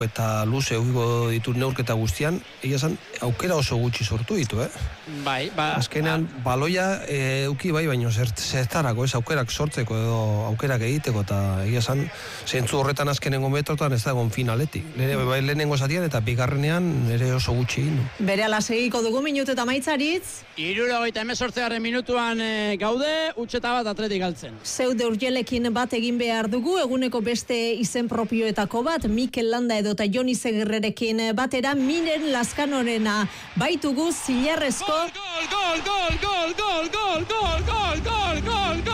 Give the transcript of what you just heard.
eta luze eukiko ditu neurketa guztian, egia esan, aukera oso gutxi sortu ditu, Bai, azkenean, baloia euki bai, baino zertarako, aukerak sortzeko edo aukerak egiteko, eta egia esan, zentzu horretan azkenengo metrotan ez dagoen finaletik. Lehenengo zatian eta bigarrenean ere oso gutxi egin. Berehala segiko dugu minutu eta maitzaritz. 78. minutuan gaude, utxeta bat Atletik galtzen. Zeude Urjelekin bat egin behar dugu, eguneko beste izen propioetako bat, Mikel Landa edo eta Joni Zegerrerekin batera, Miren Laskanorena baitugu zilarrezko. Gol!